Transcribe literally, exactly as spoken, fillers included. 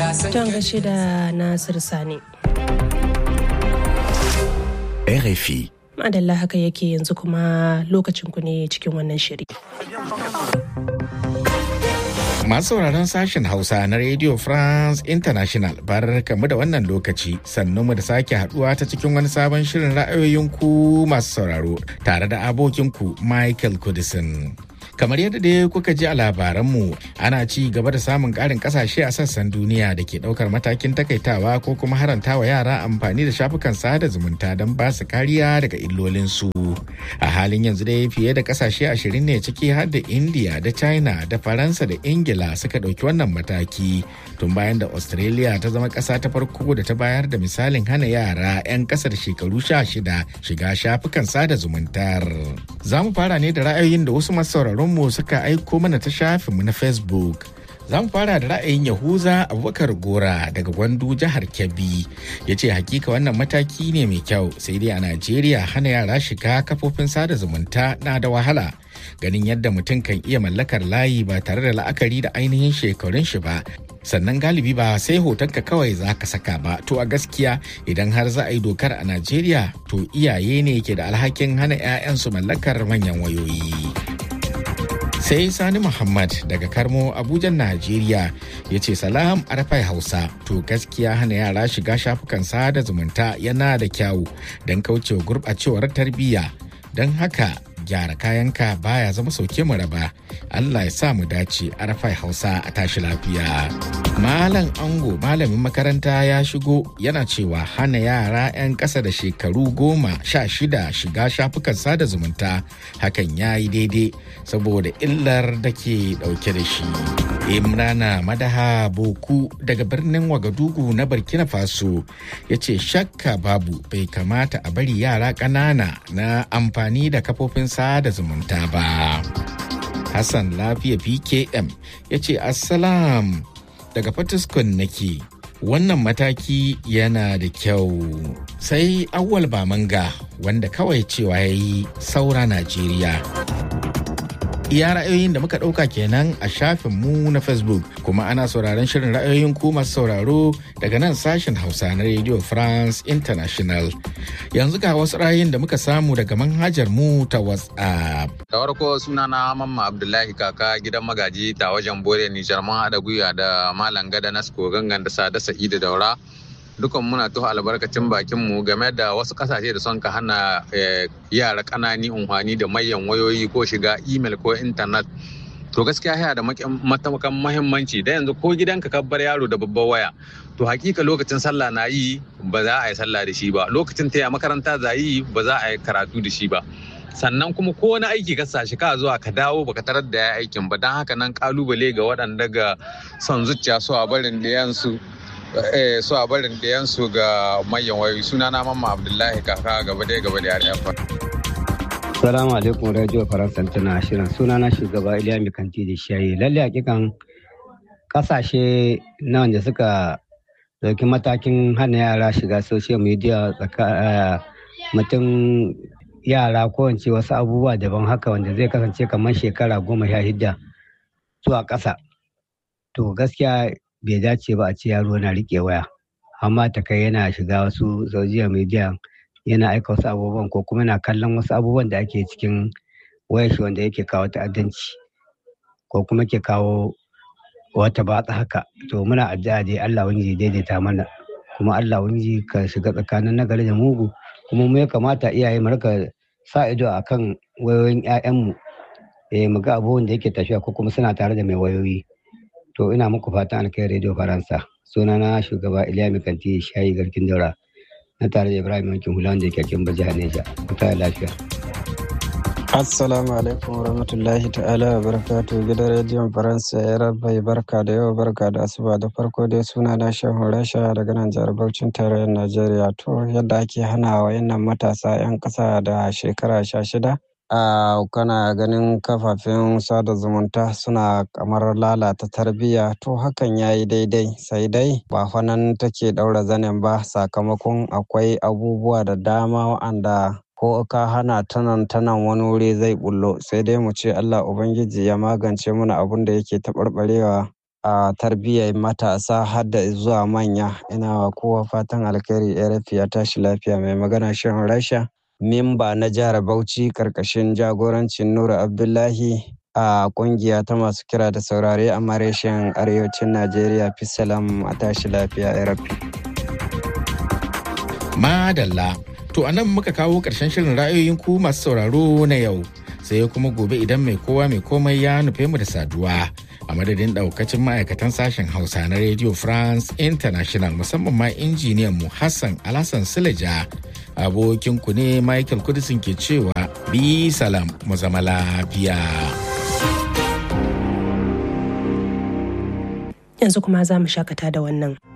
Don gashi da Nasir Sani. R F I. Madalla haka yake yanzu kuma lokacin ku ne cikin wannan shiri. Masu sauraron sashen Hausa na Radio France International barkamu da wannan lokaci sannan mu da sake haduwa ta cikin wani sabon shirin ra'ayoyin ku masu sauraro tare da abokinku Michael Kudisin. Kamar yadda dai kuka ji a labaranmu ana ci gaba da samun ƙarin ƙasashe a sassan duniya da ke ɗaukar matakin takaitawa ko kuma haranta wa yara amfani da shafukan sada zumunta don ba su kariya daga illolinsu. A halin yanzu dai fiye da ƙasashe ashirin ne ciki har da India da China da Faransa da Ingila suka ɗauki wannan mataki tun bayan da Australia ta zama ƙasa ta farko da ta bayar da misalin hana yara 'yan ƙasar shekaru sha shida shiga shafukan sada zumuntar. Za mu fara ne da ra'ayoyin da wasu masu sauraron mu suka aiko mana ta shafinmu na Facebook. Za mu fara da ra'ayin Yahuza Abubakar Gora daga Gwandu jihar Kebbi. Ya ce hakika wannan mataki ne mai kyau sai dai a Najeriya hana yara shiga kafofin sada zumunta na da wahala. Ganin yadda mutum kan iya mallakar layi ba tare da la'akari da ainihin shekarun shi ba. Sannan galibi ba sai hotonka kawai za ka saka ba. To a gaskiya idan har za a yi dokar a Najeriya to iyaye ne ke da alhakin hana 'ya'yansu mallakar manyan wayoyi. Sai Sani Muhammad daga Karmo Abuja Najeriya ya ce salam arfai Hausa to gaskiya hana yara shiga shafukan sada zumunta yana da kyawu don kaucewa gurɓacewar tarbiyya don haka gyara kayanka baya zama sauke mu raba. Allah ya sa mu dace arfai Hausa a tashi lafiya. Malam Ango malamin makaranta ya shigo yana cewa hana yara 'yan ƙasa da shekaru goma sha shida shiga shafukan sada zumunta hakan ya yi daidai saboda illar da ke ɗauke da shi. Imrana Madaha Boku daga birnin Wagadugu na Burkina Faso ya ce shakka babu bai kamata a bari yara ƙanana na amfani da kafofin sada zumunta ba. Hassan Lafiya P K M ya ce Assalam daga Fatiskun nake. Wannan mataki yana da kyau. Sai Awwal Bamanga wanda kawai cewa ya yi saura Najeriya. Iya ra'ayoyin da muka ɗauka kenan a shafin mu na Facebook kuma ana sauraron shirin ra'ayoyin ku masu sauraro daga nan sashen Hausa na Radio France International. Yanzu ga wasu ra'ayoyin da muka samu daga manhajar mu ta WhatsApp. Da farko sunana Mamma Abdullahi Kaka gidan magaji ta wajen Bore Nijar mun haɗa gwiwa da Malam Gada Nasko Gangan da Sada Sa'idu Daura. Dukan muna tuha albarkacin bakinmu game da wasu kasashe da son ka hana yara ƙanani amfani da mayan wayoyi ko shiga email ko intanet. To gaskiya yana da matakan mahimmanci da yanzu ko gidanka ka bar yaro da babbar waya to hakika lokacin sallah na yi ba za a yi sallah da shi ba, lokacin taya makaranta za yi ba za a yi karatu da shi ba. Sannan kuma ko wani aiki ka sa shi ka zuwa ka dawo baka tarar da ya aikin ba, don haka nan kalubale ga waɗanda ga son zuciya su a barin ɗayansu Eh, so a barin ɗayansu ga manyan wayoyi. Suna na Mamma Abdullahi Kaka gaba dai gaba da yar'yan. Salamu alaikum Radio Faransa tana shirin. Suna na shugaba Iliya Mikanti da Shayi. Lalle hakikan kasashe na wanda suka dauki matakin hana yara shiga social media tsaka mutum yara ko wance wasu abubuwa daban haka wanda zai kasance kamar shekara goma sha hidda zuwa ƙasa. To gaskiya bai dace ba a ce yaro na rike waya amma ta kai yana shiga wasu social media yana aika wasu abubuwan ko kuma yana kallon wasu abubuwan da ake cikin wayar shi wanda yake kawo ta'addanci ko kuma ke kawo wata batsa haka. To muna addu'a dai Allah wani daidaita mana kuma Allah wani ka shiga tsakanin nagari da mugu kuma mu ya kamata iyaye mu rika sa ido akan wayoyin 'ya'yanmu eh mu ga abubuwan da yake tafiya ko kuma suna tare da mai wayoyi. To ina muku fatan alkai Radio Faransa. Sunana shugaba Iliya Mikanti Shayi Garkin Daura na tare da Ibrahim Yankin Hula wanda yake kin jihar Neja. Ku ta lafiya. Assalamu alaikum warahmatullahi ta'ala wa barakatuh. Gidan rediyon Faransa ya rabbai barka da yau barka da asuba. Da farko dai suna na Shehu Rasha daga nan jihar Bauchin tarayyar Najeriya. To yadda ake hana wa yannan matasa 'yan ƙasa da shekara sha shida. Uh, kana ganin kafafen sada zumunta suna kamar lalata tarbiyya, to hakan ya yi daidai, sai dai ba nan take ɗaura zanen ba sakamakon akwai abubuwa da dama wa'anda ko ka hana tanan tanan wani wuri zai bullo, sai dai mu ce Allah Ubangiji ya magance mana abun da yake taɓarɓarewa a tarbiyyar matasa har da zuwa manya. Ina wa kowa fatan alkhairi. R F I ya tashi lafiya. Mai magana Shehu Rasha, memba na jihar Bauchi karkashin jagorancin Nura Abdullahi a kungiya ta masu kira da saurare a mareshin arewacin Najeriya. Fisalam, a tashi lafiya. R F I. Madalla. To anan muka kawo ƙarshen shirin ra'ayoyin ku masu sauraro na yau. Sai kuma gobe idan mai kowa mai komai ya nufe mu da saduwa. A madadin daukacin ma'aikatan sashen Hausa na Radio France International, musamman ma injiniyan mu Hassan Alhassan Suleja. Abokin ku ne Michael Kudisin ke cewa bi salam mu zama lafiya. Yanzu kuma za mu shakata da wannan.